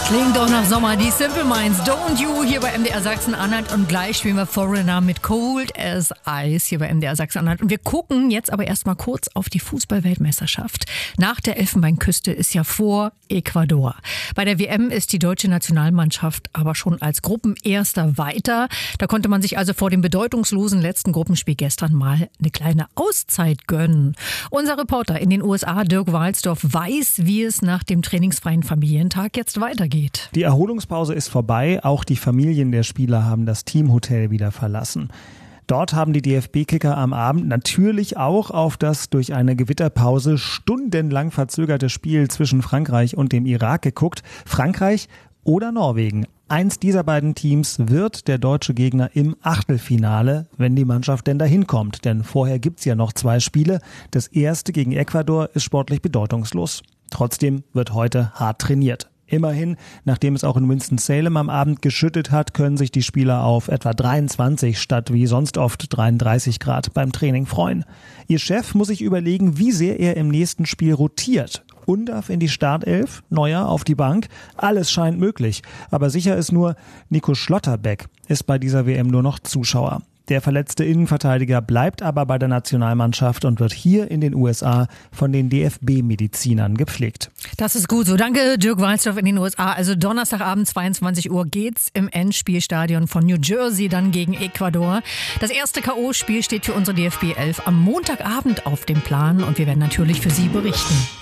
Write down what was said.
Klingt doch nach Sommer. Die Simple Minds, Don't You, hier bei MDR Sachsen-Anhalt. Und gleich spielen wir Foreigner mit Cold as Ice hier bei MDR Sachsen-Anhalt. Und wir gucken jetzt aber erstmal kurz auf die Fußball-Weltmeisterschaft. Nach der Elfenbeinküste ist ja vor Ecuador. Bei der WM ist die deutsche Nationalmannschaft aber schon als Gruppenerster weiter. Da konnte man sich also vor dem bedeutungslosen letzten Gruppenspiel gestern mal eine kleine Auszeit gönnen. Unser Reporter in den USA, Dirk Walsdorf, weiß, wie es nach dem trainingsfreien Familientag jetzt weitergeht. Die Erholungspause ist vorbei. Auch die Familien der Spieler haben das Teamhotel wieder verlassen. Dort haben die DFB-Kicker am Abend natürlich auch auf das durch eine Gewitterpause stundenlang verzögerte Spiel zwischen Frankreich und dem Irak geguckt. Frankreich oder Norwegen? Eins dieser beiden Teams wird der deutsche Gegner im Achtelfinale, wenn die Mannschaft denn dahin kommt. Denn vorher gibt's ja noch 2 Spiele. Das erste gegen Ecuador ist sportlich bedeutungslos. Trotzdem wird heute hart trainiert. Immerhin, nachdem es auch in Winston-Salem am Abend geschüttet hat, können sich die Spieler auf etwa 23 statt wie sonst oft 33 Grad beim Training freuen. Ihr Chef muss sich überlegen, wie sehr er im nächsten Spiel rotiert. Undav in die Startelf, Neuer auf die Bank. Alles scheint möglich. Aber sicher ist nur, Nico Schlotterbeck ist bei dieser WM nur noch Zuschauer. Der verletzte Innenverteidiger bleibt aber bei der Nationalmannschaft und wird hier in den USA von den DFB-Medizinern gepflegt. Das ist gut so. Danke, Dirk Walsdorf in den USA. Also Donnerstagabend 22 Uhr geht's im Endspielstadion von New Jersey dann gegen Ecuador. Das erste K.O.-Spiel steht für unsere DFB 11 am Montagabend auf dem Plan und wir werden natürlich für Sie berichten.